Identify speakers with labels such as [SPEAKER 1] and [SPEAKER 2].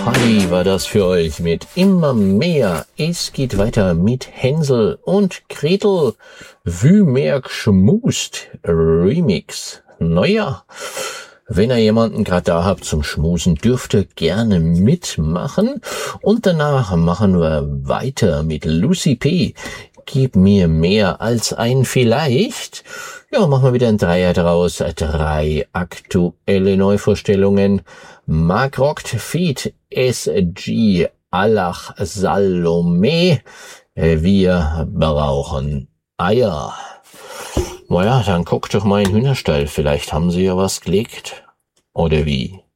[SPEAKER 1] Paddy war das für euch mit immer mehr. Es geht weiter mit Hänsel und Gretel. Wie mehr geschmust Remix. Naja, wenn ihr jemanden gerade da habt zum Schmusen, dürft ihr gerne mitmachen. Und danach machen wir weiter mit Lucy P. Gib mir mehr als ein Vielleicht. Ja, machen wir wieder ein Dreier draus. 3 aktuelle Neuvorstellungen. Mark Rockt feat. SG Alach Salome. Wir brauchen Eier. Naja, dann guckt doch mal in den Hühnerstall. Vielleicht haben sie ja was gelegt. Oder wie?